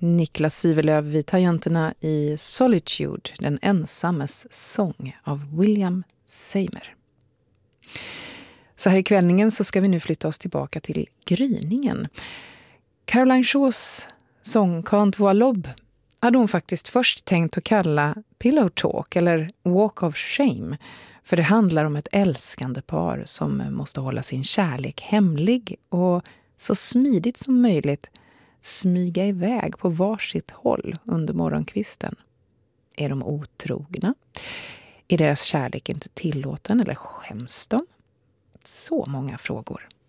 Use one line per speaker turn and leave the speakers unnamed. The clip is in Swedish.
Niklas Sivelöv vid tangenterna i Solitude, den ensammes sång av William Seymour. Så här i kvällningen så ska vi nu flytta oss tillbaka till gryningen. Caroline Shaws sång Can't Voir l'Aube hade hon faktiskt först tänkt att kalla Pillow Talk eller Walk of Shame. För det handlar om ett älskande par som måste hålla sin kärlek hemlig och så smidigt som möjligt smyga iväg på varsitt håll under morgonkvisten. Är de otrogna? Är deras kärlek inte tillåten eller skäms de? Så många frågor.